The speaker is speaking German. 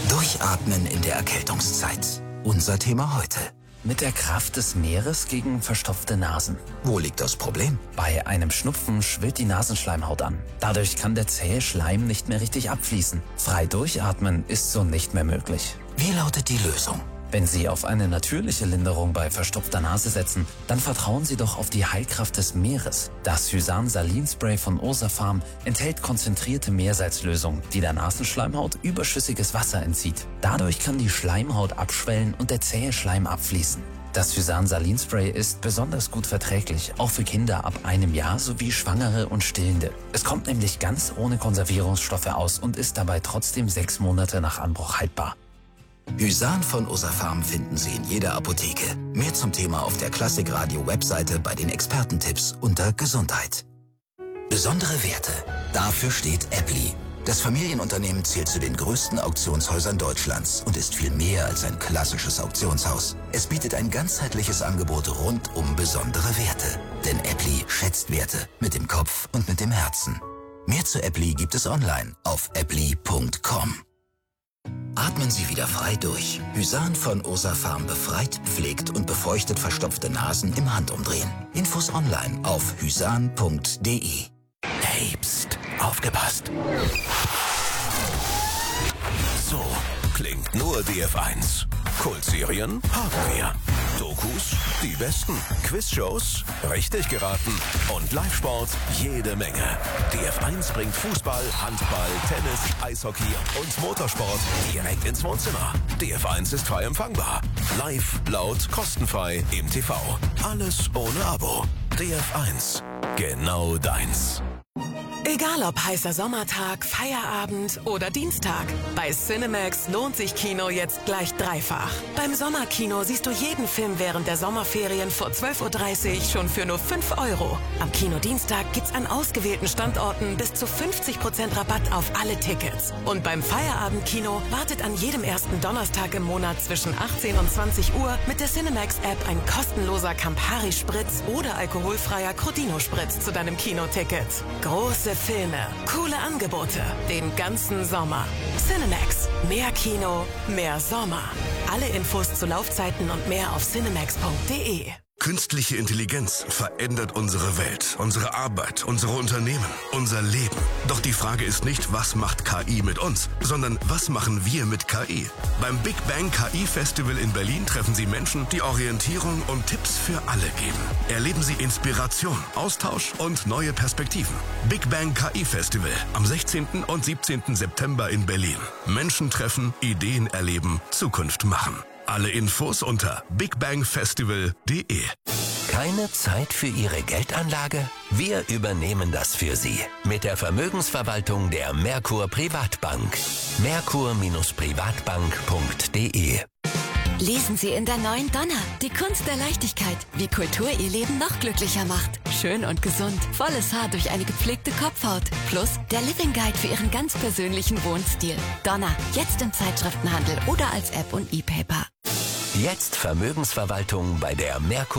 Durchatmen in der Erkältungszeit. Unser Thema heute. Mit der Kraft des Meeres gegen verstopfte Nasen. Wo liegt das Problem? Bei einem Schnupfen schwillt die Nasenschleimhaut an. Dadurch kann der zähe Schleim nicht mehr richtig abfließen. Frei durchatmen ist so nicht mehr möglich. Wie lautet die Lösung? Wenn Sie auf eine natürliche Linderung bei verstopfter Nase setzen, dann vertrauen Sie doch auf die Heilkraft des Meeres. Das Hysan-Salin-Spray von Osafarm enthält konzentrierte Meersalzlösung, die der Nasenschleimhaut überschüssiges Wasser entzieht. Dadurch kann die Schleimhaut abschwellen und der zähe Schleim abfließen. Das Hysan-Salin-Spray ist besonders gut verträglich, auch für Kinder ab 1 Jahr sowie Schwangere und Stillende. Es kommt nämlich ganz ohne Konservierungsstoffe aus und ist dabei trotzdem 6 Monate nach Anbruch haltbar. Hysan von Osafarm finden Sie in jeder Apotheke. Mehr zum Thema auf der Klassikradio-Webseite bei den Expertentipps unter Gesundheit. Besondere Werte. Dafür steht Appli. Das Familienunternehmen zählt zu den größten Auktionshäusern Deutschlands und ist viel mehr als ein klassisches Auktionshaus. Es bietet ein ganzheitliches Angebot rund um besondere Werte. Denn Appli schätzt Werte mit dem Kopf und mit dem Herzen. Mehr zu Appli gibt es online auf appli.com. Atmen Sie wieder frei durch. Hysan von Osafarm befreit, pflegt und befeuchtet verstopfte Nasen im Handumdrehen. Infos online auf hysan.de. Hey, pst, aufgepasst. So klingt nur DF1. Kultserien haben wir. Dokus, die besten. Quizshows, richtig geraten. Und Live-Sport, jede Menge. DF1 bringt Fußball, Handball, Tennis, Eishockey und Motorsport direkt ins Wohnzimmer. DF1 ist frei empfangbar. Live, laut, kostenfrei im TV. Alles ohne Abo. DF1, genau deins. Egal ob heißer Sommertag, Feierabend oder Dienstag. Bei Cinemax lohnt sich Kino jetzt gleich dreifach. Beim Sommerkino siehst du jeden Film während der Sommerferien vor 12:30 Uhr schon für nur 5 €. Am Kinodienstag gibt's an ausgewählten Standorten bis zu 50% Rabatt auf alle Tickets. Und beim Feierabendkino wartet an jedem ersten Donnerstag im Monat zwischen 18 und 20 Uhr mit der Cinemax-App ein kostenloser Campari-Spritz oder alkoholfreier Crodino-Spritz zu deinem Kinoticket. Große Filme, coole Angebote, den ganzen Sommer. Cinemax. Mehr Kino, mehr Sommer. Alle Infos zu Laufzeiten und mehr auf cinemax.de. Künstliche Intelligenz verändert unsere Welt, unsere Arbeit, unsere Unternehmen, unser Leben. Doch die Frage ist nicht, was macht KI mit uns, sondern was machen wir mit KI? Beim Big Bang KI Festival in Berlin treffen Sie Menschen, die Orientierung und Tipps für alle geben. Erleben Sie Inspiration, Austausch und neue Perspektiven. Big Bang KI Festival am 16. und 17. September in Berlin. Menschen treffen, Ideen erleben, Zukunft machen. Alle Infos unter bigbangfestival.de. Keine Zeit für Ihre Geldanlage? Wir übernehmen das für Sie. Mit der Vermögensverwaltung der Merkur Privatbank. Merkur-privatbank.de. Lesen Sie in der neuen Donner, die Kunst der Leichtigkeit, wie Kultur Ihr Leben noch glücklicher macht. Schön und gesund, volles Haar durch eine gepflegte Kopfhaut. Plus der Living Guide für Ihren ganz persönlichen Wohnstil. Donner, jetzt im Zeitschriftenhandel oder als App und E-Paper. Jetzt Vermögensverwaltung bei der Merkur